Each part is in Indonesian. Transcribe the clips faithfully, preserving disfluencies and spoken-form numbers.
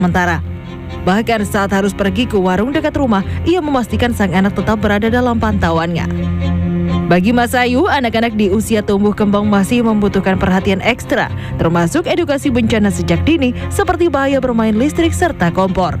sementara. Bahkan saat harus pergi ke warung dekat rumah, ia memastikan sang anak tetap berada dalam pantauannya. Bagi Mas Ayu, anak-anak di usia tumbuh kembang masih membutuhkan perhatian ekstra, termasuk edukasi bencana sejak dini seperti bahaya bermain listrik serta kompor.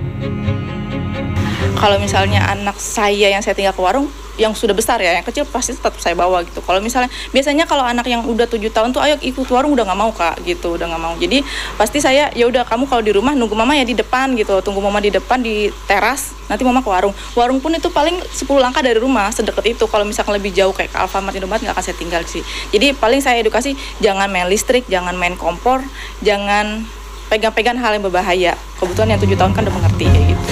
Kalau misalnya anak saya yang saya tinggal ke warung, yang sudah besar ya, yang kecil pasti tetap saya bawa gitu. Kalau misalnya, biasanya kalau anak yang udah tujuh tahun tuh, ayo ikut warung, udah nggak mau kak, gitu, udah nggak mau. Jadi pasti saya, ya udah kamu kalau di rumah nunggu mama ya di depan gitu, tunggu mama di depan di teras, nanti mama ke warung. Warung pun itu paling sepuluh langkah dari rumah, sedekat itu. Kalau misalkan lebih jauh kayak ke Alfamart, Indomaret nggak akan saya tinggal sih. Jadi paling saya edukasi, jangan main listrik, jangan main kompor, jangan pegang-pegang hal yang berbahaya. Kebetulan yang tujuh tahun kan udah mengerti kayak gitu.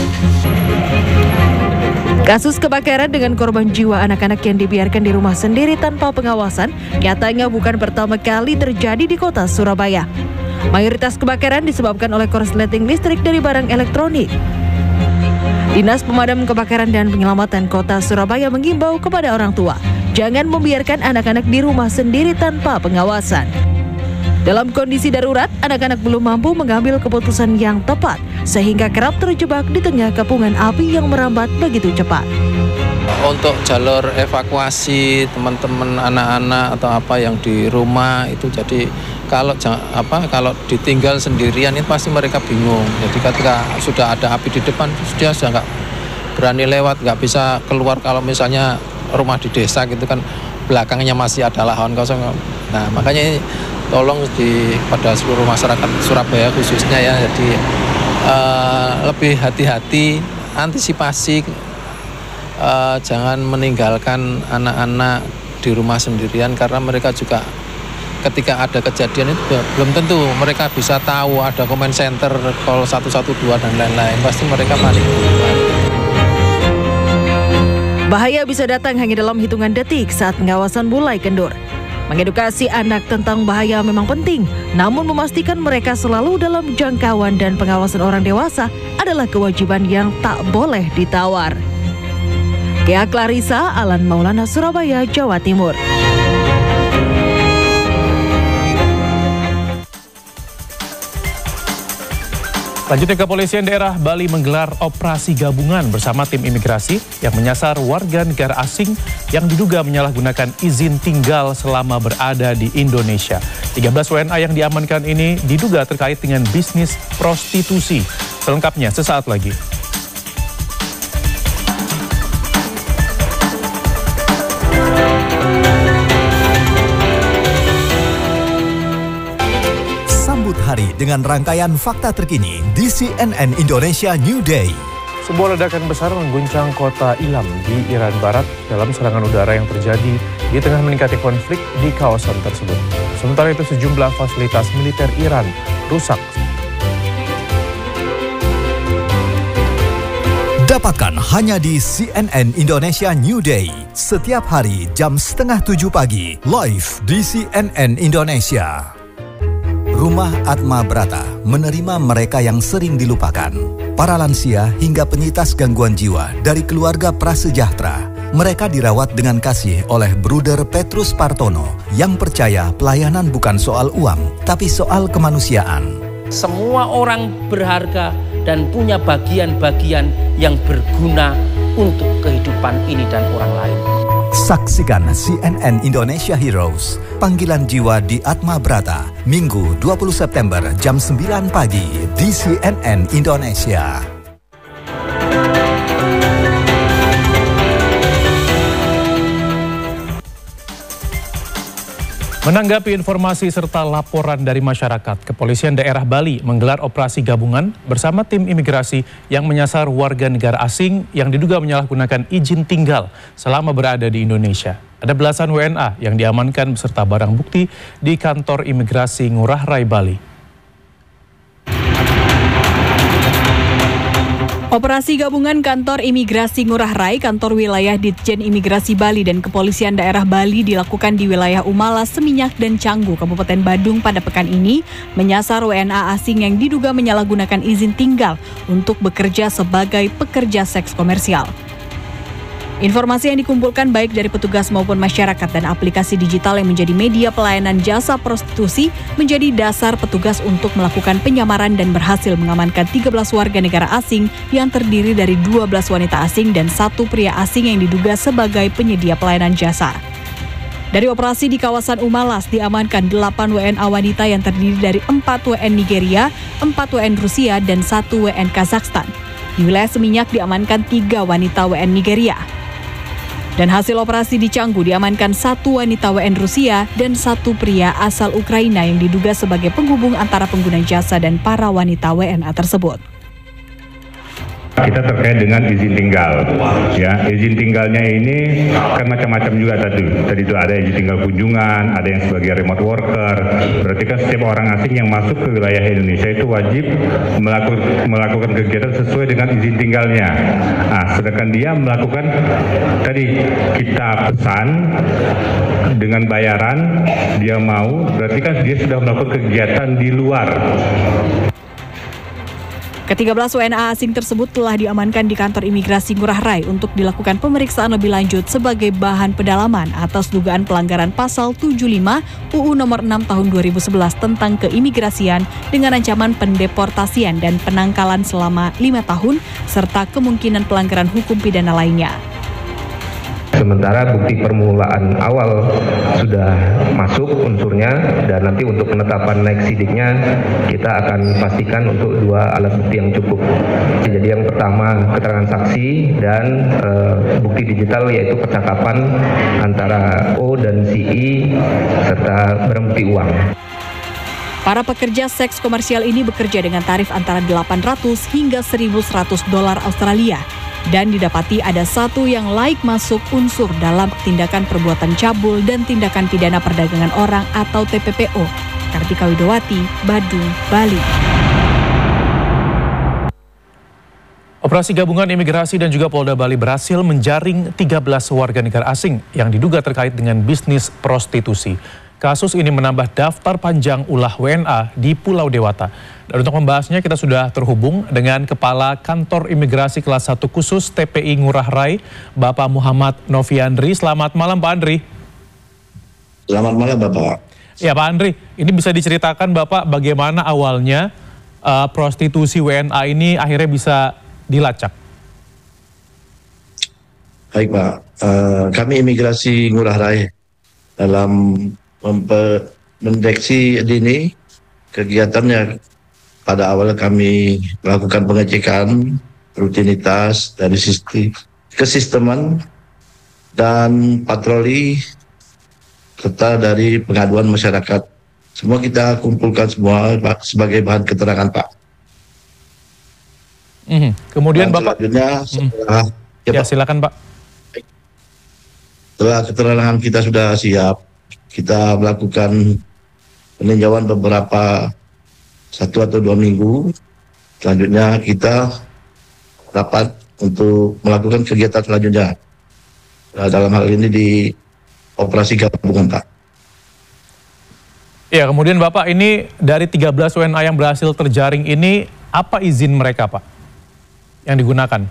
Kasus kebakaran dengan korban jiwa anak-anak yang dibiarkan di rumah sendiri tanpa pengawasan nyatanya bukan pertama kali terjadi di kota Surabaya. Mayoritas kebakaran disebabkan oleh korsleting listrik dari barang elektronik. Dinas Pemadam Kebakaran dan Penyelamatan Kota Surabaya mengimbau kepada orang tua, jangan membiarkan anak-anak di rumah sendiri tanpa pengawasan. Dalam kondisi darurat, anak-anak belum mampu mengambil keputusan yang tepat, sehingga kerap terjebak di tengah kepungan api yang merambat begitu cepat. Untuk jalur evakuasi teman-teman anak-anak atau apa yang di rumah itu, jadi kalau apa kalau ditinggal sendirian itu pasti mereka bingung. Jadi ketika sudah ada api di depan, dia sudah nggak berani lewat, nggak bisa keluar. Kalau misalnya rumah di desa gitu kan, belakangnya masih ada lahan kosong. Nah makanya ini tolong di pada seluruh masyarakat Surabaya khususnya ya, jadi uh, lebih hati-hati, antisipasi, uh, jangan meninggalkan anak-anak di rumah sendirian karena mereka juga ketika ada kejadian itu belum tentu mereka bisa tahu ada comment center, call satu satu dua dan lain-lain, pasti mereka panik. Bahaya bisa datang hanya dalam hitungan detik saat pengawasan mulai kendur. Mengedukasi anak tentang bahaya memang penting, namun memastikan mereka selalu dalam jangkauan dan pengawasan orang dewasa adalah kewajiban yang tak boleh ditawar. Kea Clarissa, Alan Maulana, Surabaya, Jawa Timur. Selanjutnya, Kepolisian Daerah Bali menggelar operasi gabungan bersama tim imigrasi yang menyasar warga negara asing yang diduga menyalahgunakan izin tinggal selama berada di Indonesia. tiga belas W N A yang diamankan ini diduga terkait dengan bisnis prostitusi. Selengkapnya sesaat lagi. Hari dengan rangkaian fakta terkini di C N N Indonesia New Day. Sebuah ledakan besar mengguncang kota Ilam di Iran Barat dalam serangan udara yang terjadi di tengah meningkatnya konflik di kawasan tersebut. Sementara itu sejumlah fasilitas militer Iran rusak. Dapatkan hanya di C N N Indonesia New Day setiap hari jam setengah tujuh pagi live di C N N Indonesia. Rumah Atma Brata menerima mereka yang sering dilupakan, para lansia hingga penyintas gangguan jiwa dari keluarga prasejahtera. Mereka dirawat dengan kasih oleh Bruder Petrus Partono yang percaya pelayanan bukan soal uang, tapi soal kemanusiaan. Semua orang berharga dan punya bagian-bagian yang berguna untuk kehidupan ini dan orang lain. Saksikan C N N Indonesia Heroes, Panggilan Jiwa di Atma Brata, Minggu dua puluh September jam sembilan pagi di C N N Indonesia. Menanggapi informasi serta laporan dari masyarakat, Kepolisian Daerah Bali menggelar operasi gabungan bersama tim imigrasi yang menyasar warga negara asing yang diduga menyalahgunakan izin tinggal selama berada di Indonesia. Ada belasan W N A yang diamankan beserta barang bukti di kantor imigrasi Ngurah Rai Bali. Operasi gabungan Kantor Imigrasi Ngurah Rai, Kantor Wilayah Ditjen Imigrasi Bali dan Kepolisian Daerah Bali dilakukan di wilayah Umala, Seminyak, dan Canggu, Kabupaten Badung pada pekan ini, menyasar W N A asing yang diduga menyalahgunakan izin tinggal untuk bekerja sebagai pekerja seks komersial. Informasi yang dikumpulkan baik dari petugas maupun masyarakat dan aplikasi digital yang menjadi media pelayanan jasa prostitusi menjadi dasar petugas untuk melakukan penyamaran dan berhasil mengamankan tiga belas warga negara asing yang terdiri dari dua belas wanita asing dan satu pria asing yang diduga sebagai penyedia pelayanan jasa. Dari operasi di kawasan Umalas diamankan delapan W N A wanita yang terdiri dari empat W N Nigeria, empat W N Rusia, dan satu W N Kazakhstan. Di wilayah Seminyak diamankan tiga wanita W N Nigeria. Dan hasil operasi di Canggu diamankan satu wanita W N Rusia dan satu pria asal Ukraina yang diduga sebagai penghubung antara pengguna jasa dan para wanita W N A tersebut. Kita terkait dengan izin tinggal, ya izin tinggalnya ini kan macam-macam juga tadi. Tadi itu ada izin tinggal kunjungan, ada yang sebagai remote worker. Berarti kan setiap orang asing yang masuk ke wilayah Indonesia itu wajib melakukan, melakukan kegiatan sesuai dengan izin tinggalnya. Nah, sedangkan dia melakukan tadi kita pesan dengan bayaran, dia mau, berarti kan dia sudah melakukan kegiatan di luar. Ketiga belas W N A asing tersebut telah diamankan di kantor imigrasi Ngurah Rai untuk dilakukan pemeriksaan lebih lanjut sebagai bahan pendalaman atas dugaan pelanggaran pasal tujuh puluh lima U U nomor enam tahun dua ribu sebelas tentang keimigrasian dengan ancaman pendeportasian dan penangkalan selama lima tahun serta kemungkinan pelanggaran hukum pidana lainnya. Sementara bukti permulaan awal sudah masuk unsurnya dan nanti untuk penetapan naik sidiknya kita akan pastikan untuk dua alat bukti yang cukup. Jadi yang pertama keterangan saksi dan e, bukti digital yaitu percakapan antara O dan si I serta barang bukti uang. Para pekerja seks komersial ini bekerja dengan tarif antara delapan ratus hingga seribu seratus dolar Australia. Dan didapati ada satu yang laik masuk unsur dalam tindakan perbuatan cabul dan tindakan pidana perdagangan orang atau T P P O. Kartika Widowati, Badung, Bali. Operasi gabungan imigrasi dan juga Polda Bali berhasil menjaring tiga belas warga negara asing yang diduga terkait dengan bisnis prostitusi. Kasus ini menambah daftar panjang ulah W N A di Pulau Dewata. Dan untuk membahasnya kita sudah terhubung dengan Kepala Kantor Imigrasi Kelas satu Khusus T P I Ngurah Rai, Bapak Muhammad Noviandri. Selamat malam Pak Andri. Selamat malam Bapak. Ya Pak Andri, ini bisa diceritakan Bapak bagaimana awalnya uh, prostitusi W N A ini akhirnya bisa dilacak? Baik Pak, uh, kami Imigrasi Ngurah Rai dalam mendeteksi dini kegiatannya pada awal kami melakukan pengecekan rutinitas dari sistem kesisteman dan patroli serta dari pengaduan masyarakat. Semua kita kumpulkan semua Pak, sebagai bahan keterangan Pak. Mm-hmm. Kemudian dan Bapak selanjutnya setelah, mm-hmm. ya, ya Pak. Silakan Pak. Setelah keterangan kita sudah siap, kita melakukan peninjauan beberapa satu atau dua minggu. Selanjutnya kita dapat untuk melakukan kegiatan selanjutnya. Nah, dalam hal ini di operasi gabungan Pak. Ya, kemudian Bapak ini dari tiga belas W N A yang berhasil terjaring ini apa izin mereka Pak yang digunakan?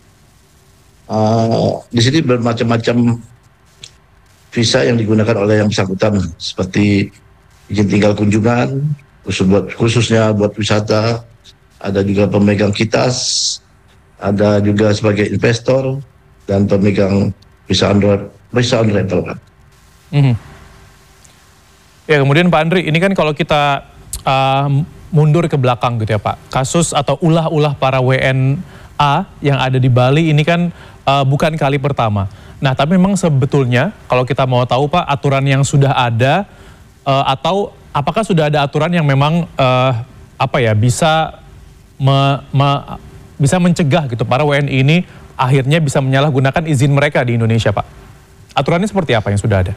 Uh, di sini bermacam-macam visa yang digunakan oleh yang bersangkutan seperti izin tinggal kunjungan, khusus buat, khususnya buat wisata, ada juga pemegang kitas, ada juga sebagai investor dan pemegang visa on visa on rental. Mm-hmm. Ya kemudian Pak Andri, ini kan kalau kita uh, mundur ke belakang gitu ya Pak, kasus atau ulah-ulah para W N A yang ada di Bali ini kan uh, bukan kali pertama. Nah, tapi memang sebetulnya kalau kita mau tahu Pak, aturan yang sudah ada uh, atau apakah sudah ada aturan yang memang uh, apa ya bisa me, me, bisa mencegah gitu para W N I ini akhirnya bisa menyalahgunakan izin mereka di Indonesia Pak? Aturannya seperti apa yang sudah ada?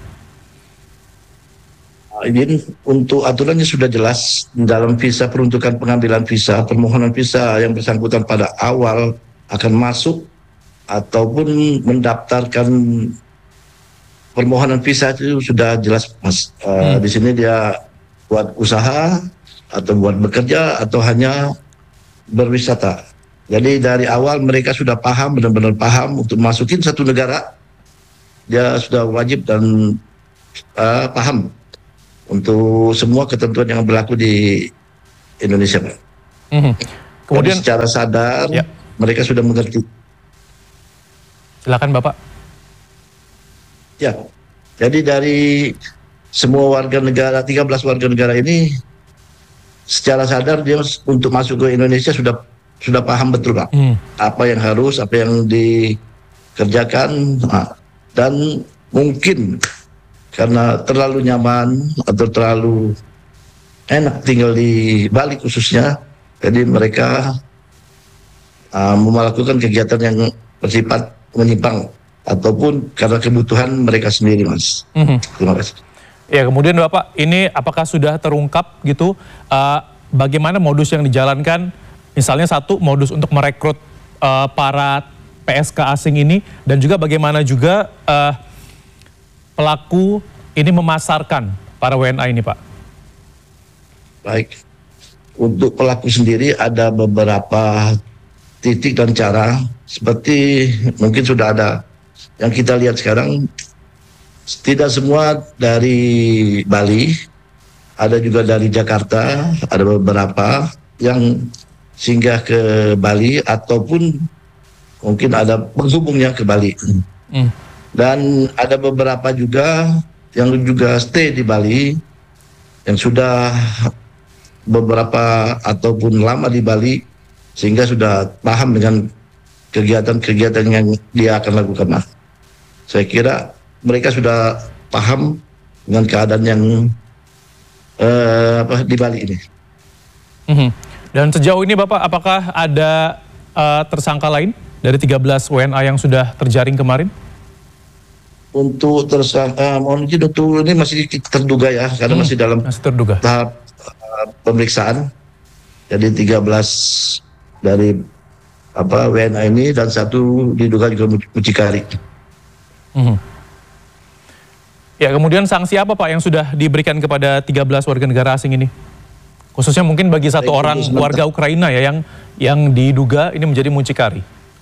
Izin untuk aturannya sudah jelas dalam visa peruntukan pengambilan visa, permohonan visa yang bersangkutan pada awal akan masuk ataupun mendaftarkan permohonan visa itu sudah jelas Mas. Uh, hmm. Di sini dia buat usaha atau buat bekerja atau hanya berwisata. Jadi dari awal mereka sudah paham, benar-benar paham untuk masukin satu negara, dia sudah wajib dan uh, paham untuk semua ketentuan yang berlaku di Indonesia, Pak. Mm-hmm. Kemudian jadi secara sadar ya, mereka sudah mengerti. Silakan Bapak. Ya, jadi dari semua warga negara, tiga belas warga negara ini secara sadar dia untuk masuk ke Indonesia sudah sudah paham betul, Pak. Hmm. Apa yang harus, apa yang dikerjakan, nah, dan mungkin karena terlalu nyaman atau terlalu enak tinggal di Bali khususnya, jadi mereka uh, melakukan kegiatan yang bersifat menyimpang ataupun karena kebutuhan mereka sendiri, Mas. Mm-hmm. Terima kasih. Ya, kemudian Bapak, ini apakah sudah terungkap gitu uh, bagaimana modus yang dijalankan? Misalnya satu, modus untuk merekrut uh, para P S K asing ini, dan juga bagaimana juga uh, pelaku ini memasarkan para W N A ini, Pak? Baik, untuk pelaku sendiri ada beberapa titik dan cara, seperti mungkin sudah ada yang kita lihat sekarang, tidak semua dari Bali, ada juga dari Jakarta, ada beberapa yang singgah ke Bali ataupun mungkin ada penghubungnya ke Bali. Mm. Dan ada beberapa juga yang juga stay di Bali, yang sudah beberapa ataupun lama di Bali, sehingga sudah paham dengan kegiatan-kegiatan yang dia akan lakukan, Mas. Saya kira mereka sudah paham dengan keadaan yang uh, apa, di Bali ini. Mm-hmm. Dan sejauh ini Bapak, apakah ada uh, tersangka lain dari tiga belas W N A yang sudah terjaring kemarin? Untuk tersangka, mohon izin untuk ini masih terduga ya, karena hmm, masih dalam masih terduga. tahap uh, pemeriksaan. Jadi tiga belas dari apa W N A ini dan satu diduga juga mucikari. Hmm. Ya, kemudian sanksi apa Pak yang sudah diberikan kepada tiga belas warga negara asing ini? Khususnya mungkin bagi satu Baik, orang warga Ukraina ya yang yang diduga ini menjadi mucikari.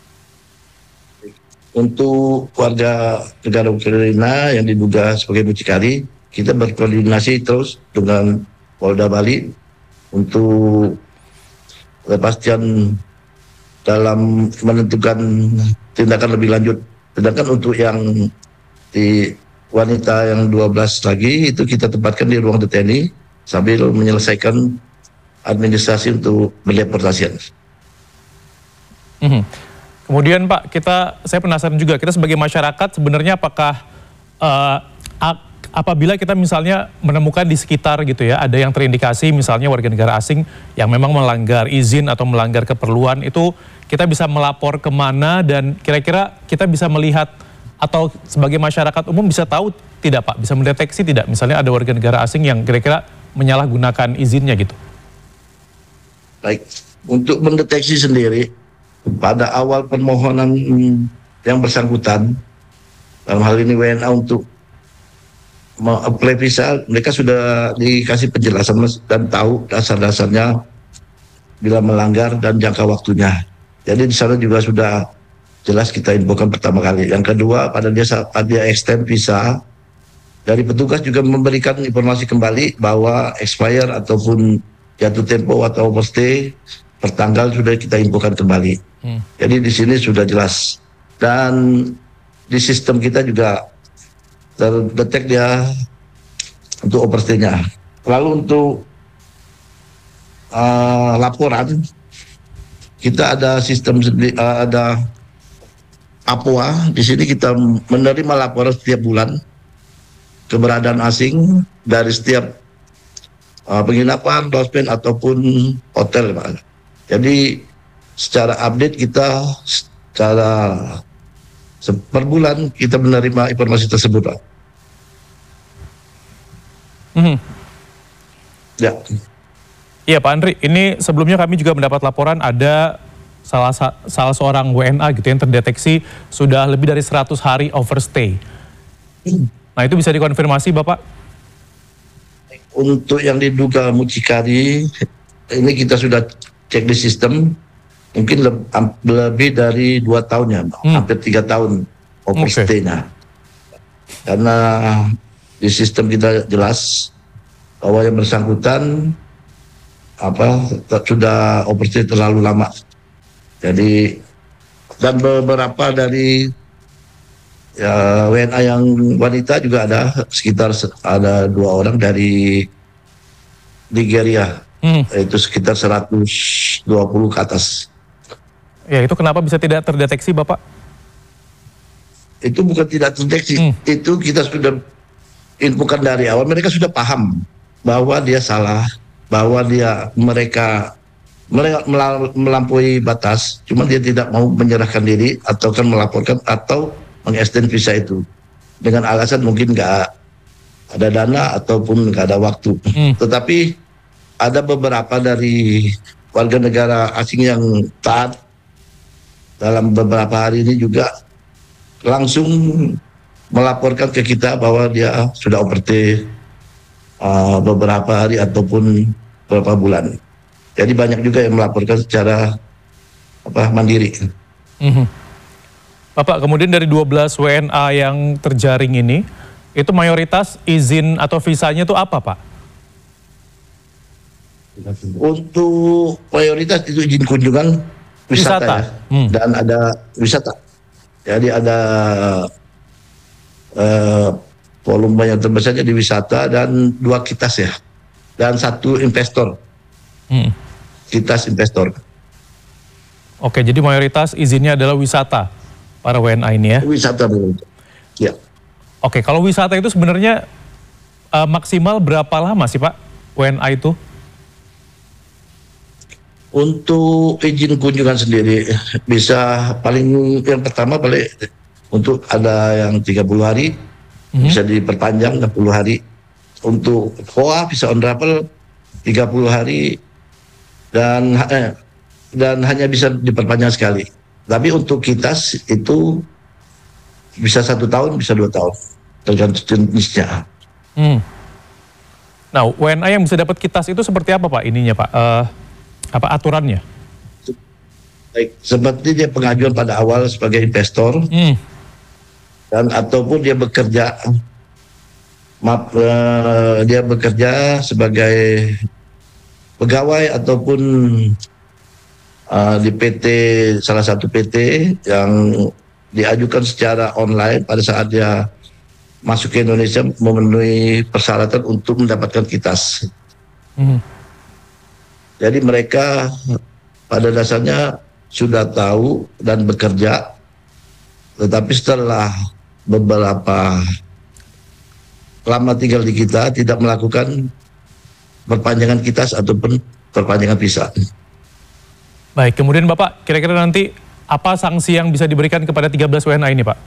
Untuk warga negara Ukraina yang diduga sebagai mucikari, kita berkoordinasi terus dengan Polda Bali untuk kepastian dalam menentukan tindakan lebih lanjut. Sedangkan untuk yang di wanita yang dua belas lagi itu kita tempatkan di ruang deteni sambil menyelesaikan administrasi untuk berdeportasi. Mm-hmm. Kemudian Pak, kita saya penasaran juga, kita sebagai masyarakat sebenarnya apakah uh, apabila kita misalnya menemukan di sekitar gitu ya, ada yang terindikasi misalnya warga negara asing yang memang melanggar izin atau melanggar keperluan, itu kita bisa melapor kemana dan kira-kira kita bisa melihat atau sebagai masyarakat umum bisa tahu tidak Pak, bisa mendeteksi tidak misalnya ada warga negara asing yang kira-kira menyalahgunakan izinnya gitu? Baik, untuk mendeteksi sendiri, pada awal permohonan yang bersangkutan, dalam hal ini W N A untuk apply visa, mereka sudah dikasih penjelasan dan tahu dasar-dasarnya bila melanggar dan jangka waktunya. Jadi di sana juga sudah jelas kita infokan pertama kali. Yang kedua, pada dia saat dia extend visa, dari petugas juga memberikan informasi kembali bahwa expire ataupun jatuh tempo atau overstay pertanggal sudah kita infokan kembali. Hmm. Jadi di sini sudah jelas. Dan di sistem kita juga terdetek dia untuk overstay-nya. Lalu untuk uh, laporan, kita ada sistem uh, ada A P O A. Di sini kita menerima laporan setiap bulan keberadaan asing dari setiap uh, penginapan, lodgement ataupun hotel, Pak. Jadi secara update kita secara per bulan kita menerima informasi tersebut, Pak. Mm-hmm. Ya. Iya Pak Andri, ini sebelumnya kami juga mendapat laporan ada salah salah seorang W N A gitu yang terdeteksi sudah lebih dari seratus hari overstay. Nah, itu bisa dikonfirmasi Bapak? Untuk yang diduga mucikari, ini kita sudah cek di sistem mungkin le- lebih dari dua tahun ya, hmm. hampir tiga tahun O P S T-nya. Okay. Karena di sistem kita jelas bahwa yang bersangkutan apa sudah O P S T terlalu lama. Jadi dan beberapa dari ya, W N A yang wanita juga ada sekitar ada dua orang dari Nigeria, hmm. yaitu sekitar seratus dua puluh ke atas. Ya, itu kenapa bisa tidak terdeteksi, Bapak? Itu bukan tidak terdeteksi, hmm. itu kita sudah infokan dari awal. Mereka sudah paham bahwa dia salah, bahwa dia mereka melampaui batas, cuma dia tidak mau menyerahkan diri atau kan melaporkan atau mengextend visa itu dengan alasan mungkin nggak ada dana ataupun nggak ada waktu. Hmm. Tetapi ada beberapa dari warga negara asing yang taat dalam beberapa hari ini juga langsung melaporkan ke kita bahwa dia sudah O P S T uh, beberapa hari ataupun beberapa bulan. Jadi banyak juga yang melaporkan secara apa mandiri. Mm-hmm. Bapak, kemudian dari dua belas W N A yang terjaring ini, itu mayoritas izin atau visanya itu apa, Pak? Untuk mayoritas itu izin kunjungan wisata, wisata. Ya. Hmm. Dan ada wisata. Jadi ada uh, volume yang terbesarnya di wisata dan dua kitas ya. Dan satu investor. Hmm. Kitas investor. Oke, jadi mayoritas izinnya adalah wisata para W N A ini ya? Wisata dulu. Ya. Oke, kalau wisata itu sebenarnya uh, maksimal berapa lama sih Pak W N A itu? Untuk izin kunjungan sendiri bisa paling yang pertama paling untuk ada yang tiga puluh hari, mm-hmm. bisa diperpanjang enam puluh hari. Untuk V O A bisa on travel tiga puluh hari dan eh, dan hanya bisa diperpanjang sekali. Tapi untuk kitas itu bisa satu tahun, bisa dua tahun, tergantung jenisnya. Hmm. Nah, W N A yang bisa dapat kitas itu seperti apa Pak ininya Pak? Uh, apa aturannya? Baik, seperti dia pengajuan pada awal sebagai investor, hmm. dan ataupun dia bekerja, maaf, uh, dia bekerja sebagai pegawai ataupun uh, di P T, salah satu P T yang diajukan secara online pada saat dia masuk ke Indonesia memenuhi persyaratan untuk mendapatkan kitas. Hmm. Jadi mereka pada dasarnya sudah tahu dan bekerja, tetapi setelah beberapa lama tinggal di kita tidak melakukan perpanjangan kitas ataupun perpanjangan visa. Baik, kemudian Bapak kira-kira nanti apa sanksi yang bisa diberikan kepada tiga belas W N A ini Pak?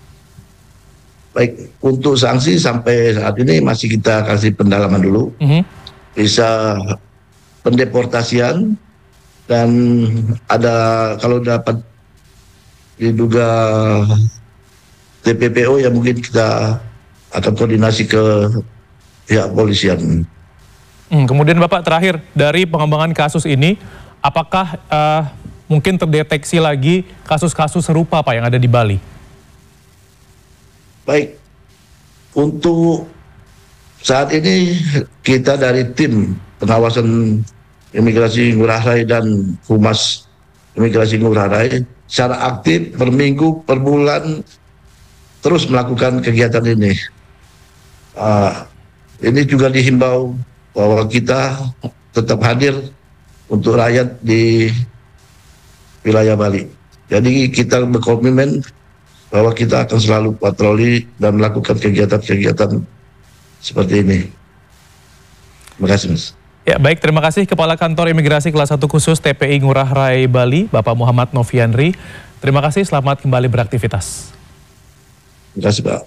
Baik, untuk sanksi sampai saat ini masih kita kasih pendalaman dulu. Mm-hmm. Bisa pendeportasian dan ada kalau dapat diduga T P P O ya mungkin kita akan koordinasi ke pihak polisian. Hmm, kemudian Bapak terakhir dari pengembangan kasus ini, apakah uh, mungkin terdeteksi lagi kasus-kasus serupa Pak yang ada di Bali? Baik, untuk saat ini kita dari tim pengawasan imigrasi Ngurah Rai dan Humas Imigrasi Ngurah Rai secara aktif per minggu, per bulan terus melakukan kegiatan ini. Uh, ini juga dihimbau bahwa kita tetap hadir untuk rakyat di wilayah Bali. Jadi kita berkomitmen bahwa kita akan selalu patroli dan melakukan kegiatan-kegiatan seperti ini. Terima kasih Mas. Ya baik, terima kasih Kepala Kantor Imigrasi Kelas satu Khusus T P I Ngurah Rai Bali, Bapak Muhammad Noviandri. Terima kasih, selamat kembali beraktivitas. Terima kasih Pak.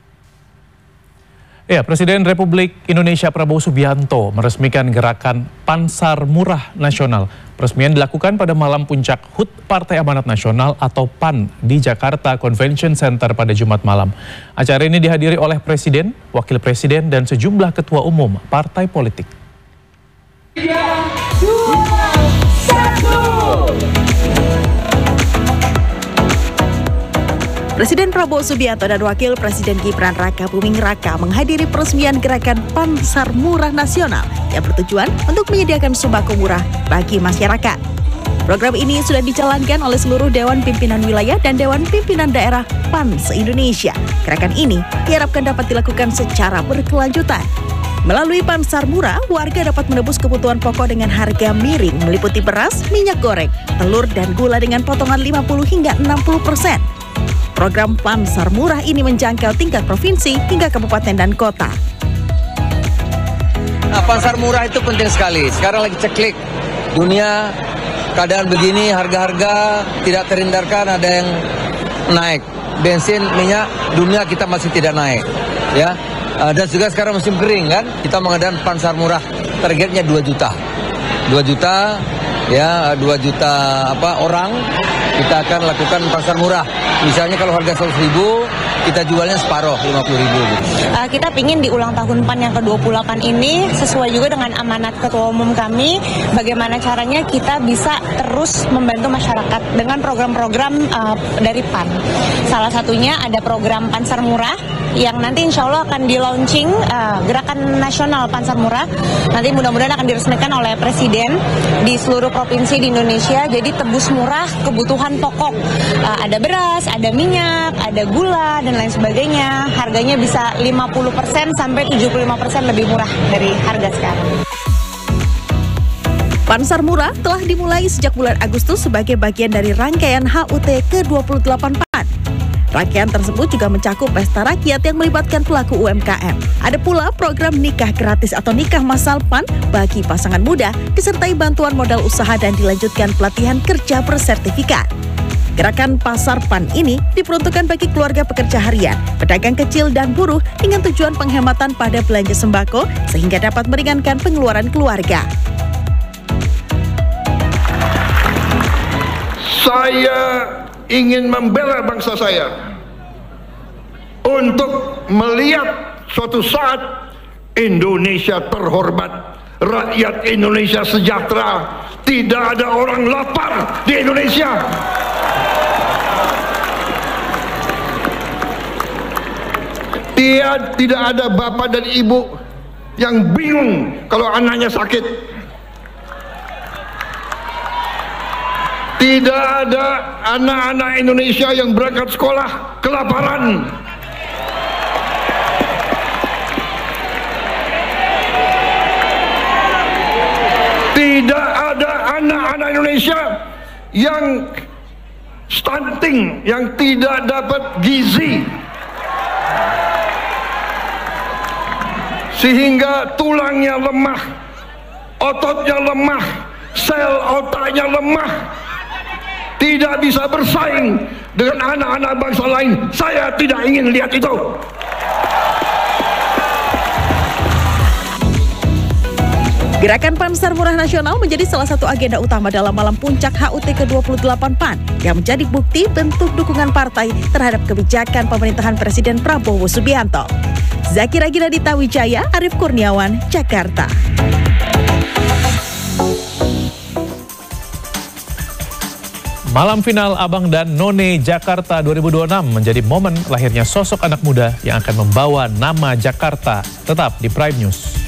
Ya, Presiden Republik Indonesia Prabowo Subianto meresmikan gerakan Pansar Murah Nasional. Peresmian dilakukan pada malam puncak H U T Partai Amanat Nasional atau P A N di Jakarta Convention Center pada Jumat malam. Acara ini dihadiri oleh Presiden, Wakil Presiden, dan sejumlah ketua umum partai politik. tiga, dua, satu Presiden Prabowo Subianto dan Wakil Presiden Gibran Raka Buming Raka menghadiri peresmian gerakan Pasar Murah Nasional yang bertujuan untuk menyediakan sembako murah bagi masyarakat. Program ini sudah dijalankan oleh seluruh Dewan Pimpinan Wilayah dan Dewan Pimpinan Daerah P A N se-Indonesia. Gerakan ini diharapkan dapat dilakukan secara berkelanjutan. Melalui Pasar Murah, warga dapat menebus kebutuhan pokok dengan harga miring meliputi beras, minyak goreng, telur, dan gula dengan potongan lima puluh hingga enam puluh persen. Program Pasar Murah ini menjangkau tingkat provinsi hingga kabupaten dan kota. Nah, pasar murah itu penting sekali. Sekarang lagi ceklik dunia, keadaan begini, harga-harga tidak terhindarkan, ada yang naik. Bensin, minyak, dunia kita masih tidak naik. Ya, dan juga sekarang musim kering kan, kita mengadakan pasar murah, targetnya dua juta. dua juta, ya, dua juta apa orang, kita akan lakukan pasar murah. Misalnya kalau harga seratus ribu, kita jualnya separuh, lima puluh ribu. Uh, kita ingin di ulang tahun P A N yang ke dua puluh delapan ini sesuai juga dengan amanat Ketua Umum kami, bagaimana caranya kita bisa terus membantu masyarakat dengan program-program uh, dari P A N. Salah satunya ada program Pasar Murah yang nanti insya Allah akan di-launching uh, gerakan nasional Pasar Murah. Nanti mudah-mudahan akan diresmikan oleh Presiden di seluruh provinsi di Indonesia. Jadi tebus murah kebutuhan pokok. Uh, ada beras, ada minyak, ada gula, dan lain sebagainya. Harganya bisa lima puluh persen sampai tujuh puluh lima persen lebih murah dari harga sekarang. Pasar Murah telah dimulai sejak bulan Agustus sebagai bagian dari rangkaian H U T ke dua puluh delapan P A N. Rangkaian tersebut juga mencakup pesta rakyat yang melibatkan pelaku U M K M. Ada pula program nikah gratis atau nikah massal P A N bagi pasangan muda, disertai bantuan modal usaha dan dilanjutkan pelatihan kerja bersertifikat. Gerakan Pasar P A N ini diperuntukkan bagi keluarga pekerja harian, pedagang kecil dan buruh dengan tujuan penghematan pada belanja sembako sehingga dapat meringankan pengeluaran keluarga. Saya ingin membela bangsa saya untuk melihat suatu saat Indonesia terhormat, rakyat Indonesia sejahtera, tidak ada orang lapar di Indonesia. Dia tidak ada bapak dan ibu yang bingung kalau anaknya sakit. Tidak ada anak-anak Indonesia yang berangkat sekolah kelaparan. Tidak ada anak-anak Indonesia yang stunting, yang tidak dapat gizi, sehingga tulangnya lemah, ototnya lemah, sel otaknya lemah, tidak bisa bersaing dengan anak-anak bangsa lain. Saya tidak ingin lihat itu. Gerakan Pasar Murah Nasional menjadi salah satu agenda utama dalam malam puncak H U T ke dua puluh delapan P A N yang menjadi bukti bentuk dukungan partai terhadap kebijakan pemerintahan Presiden Prabowo Subianto. Zakira Ginadita Wijaya, Arief Kurniawan, Jakarta. Malam final Abang dan None Jakarta dua ribu dua puluh enam menjadi momen lahirnya sosok anak muda yang akan membawa nama Jakarta. Tetap di Prime News.